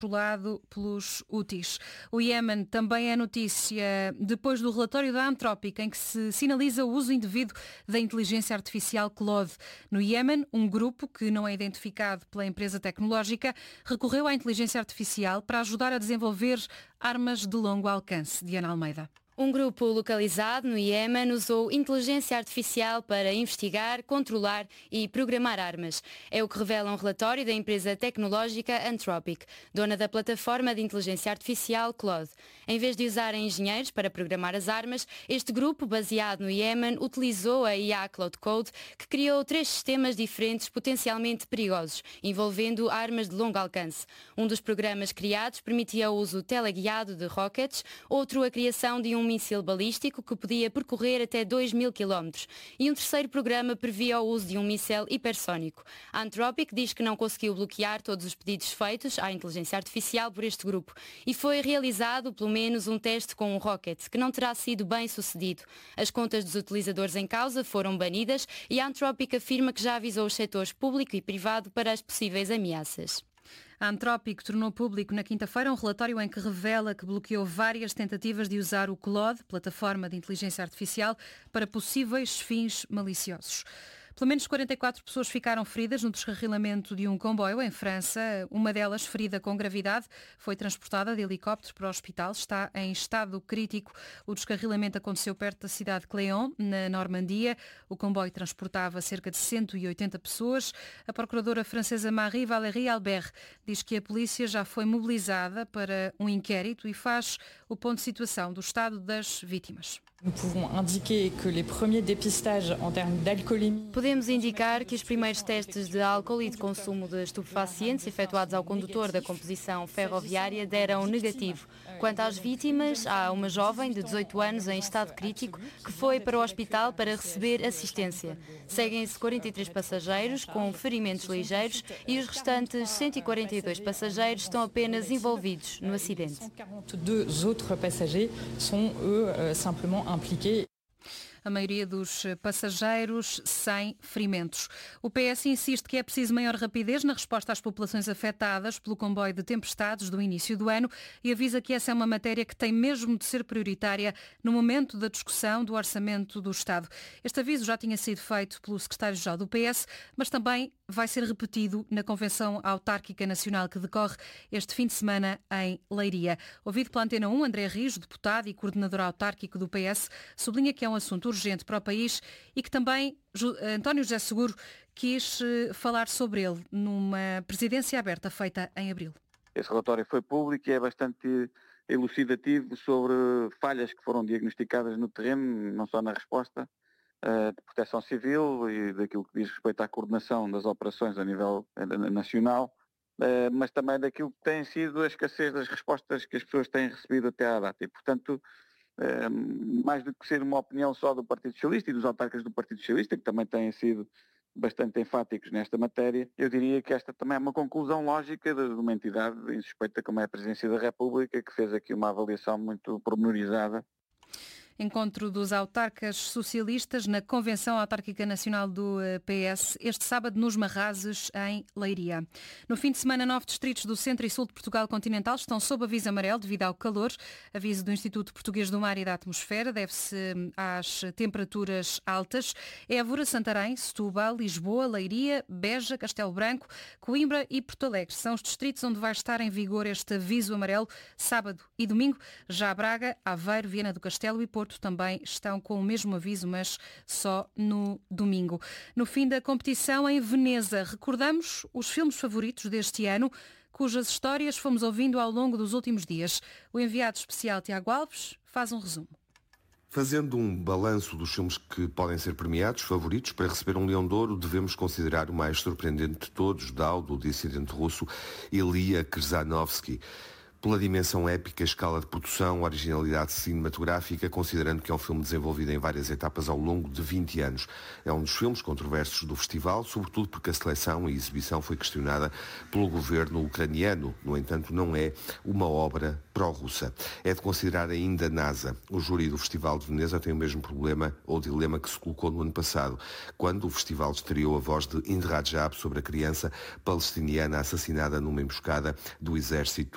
controlado pelos Houthis. O Iémen também é notícia depois do relatório da Anthropic, em que se sinaliza o uso indevido da inteligência artificial Claude. No Iémen, um grupo que não é identificado pela empresa tecnológica recorreu à inteligência artificial para ajudar a desenvolver armas de longo alcance. Diana Almeida. Um grupo localizado no Iémen usou inteligência artificial para investigar, controlar e programar armas. É o que revela um relatório da empresa tecnológica Anthropic, dona da plataforma de inteligência artificial Claude. Em vez de usarem engenheiros para programar as armas, este grupo, baseado no Iémen, utilizou a IA Claude Code, que criou 3 sistemas diferentes potencialmente perigosos, envolvendo armas de longo alcance. Um dos programas criados permitia o uso teleguiado de rockets, outro a criação de um míssil balístico que podia percorrer até 2.000 km e um terceiro programa previa o uso de um míssil hipersónico. A Anthropic diz que não conseguiu bloquear todos os pedidos feitos à inteligência artificial por este grupo e foi realizado pelo menos um teste com um rocket, que não terá sido bem sucedido. As contas dos utilizadores em causa foram banidas e a Anthropic afirma que já avisou os setores público e privado para as possíveis ameaças. A Anthropic tornou público na quinta-feira um relatório em que revela que bloqueou várias tentativas de usar o Claude, plataforma de inteligência artificial, para possíveis fins maliciosos. Pelo menos 44 pessoas ficaram feridas no descarrilamento de um comboio em França. Uma delas, ferida com gravidade, foi transportada de helicóptero para o hospital. Está em estado crítico. O descarrilamento aconteceu perto da cidade de Cléon, na Normandia. O comboio transportava cerca de 180 pessoas. A procuradora francesa Marie-Valérie Albert diz que a polícia já foi mobilizada para um inquérito e faz o ponto de situação do estado das vítimas. Podemos indicar que os primeiros testes de álcool e de consumo de estupefacientes efetuados ao condutor da composição ferroviária deram negativo. Quanto às vítimas, há uma jovem de 18 anos em estado crítico que foi para o hospital para receber assistência. Seguem-se 43 passageiros com ferimentos ligeiros e os restantes 142 passageiros estão apenas envolvidos no acidente. 142 outros passageiros são simplesmente impliqués. A maioria dos passageiros sem ferimentos. O PS insiste que é preciso maior rapidez na resposta às populações afetadas pelo comboio de tempestades do início do ano e avisa que essa é uma matéria que tem mesmo de ser prioritária no momento da discussão do Orçamento do Estado. Este aviso já tinha sido feito pelo secretário-geral do PS, mas também vai ser repetido na Convenção Autárquica Nacional que decorre este fim de semana em Leiria. Ouvido pela Antena 1, André Rijo, deputado e coordenador autárquico do PS, sublinha que é um assunto urgente para o país e que também António José Seguro quis falar sobre ele numa presidência aberta feita em abril. Esse relatório foi público e é bastante elucidativo sobre falhas que foram diagnosticadas no terreno, não só na resposta de proteção civil e daquilo que diz respeito à coordenação das operações a nível nacional, mas também daquilo que tem sido a escassez das respostas que as pessoas têm recebido até à data. E, portanto, mais do que ser uma opinião só do Partido Socialista e dos autarcas do Partido Socialista, que também têm sido bastante enfáticos nesta matéria, eu diria que esta também é uma conclusão lógica de uma entidade insuspeita como é a Presidência da República, que fez aqui uma avaliação muito pormenorizada. Encontro dos autarcas socialistas na Convenção Autárquica Nacional do PS, este sábado nos Marrazes, em Leiria. No fim de semana, 9 distritos do centro e sul de Portugal continental estão sob aviso amarelo devido ao calor. Aviso do Instituto Português do Mar e da Atmosfera, deve-se às temperaturas altas. Évora, Santarém, Setúbal, Lisboa, Leiria, Beja, Castelo Branco, Coimbra e Porto Alegre são os distritos onde vai estar em vigor este aviso amarelo sábado e domingo. Já Braga, Aveiro, Viana do Castelo e Porto também estão com o mesmo aviso, mas só no domingo. No fim da competição em Veneza, recordamos os filmes favoritos deste ano, cujas histórias fomos ouvindo ao longo dos últimos dias. O enviado especial Tiago Alves faz um resumo. Fazendo um balanço dos filmes que podem ser premiados, favoritos, para receber um Leão de Ouro, devemos considerar o mais surpreendente de todos, do dissidente russo Ilya Krzanovsky. Pela dimensão épica, escala de produção, originalidade cinematográfica, considerando que é um filme desenvolvido em várias etapas ao longo de 20 anos. É um dos filmes controversos do festival, sobretudo porque a seleção e exibição foi questionada pelo governo ucraniano. No entanto, não é uma obra pró-russa. É de considerar ainda NASA. O júri do Festival de Veneza tem o mesmo problema ou dilema que se colocou no ano passado, quando o festival estreou a voz de Ind Rajab sobre a criança palestiniana assassinada numa emboscada do exército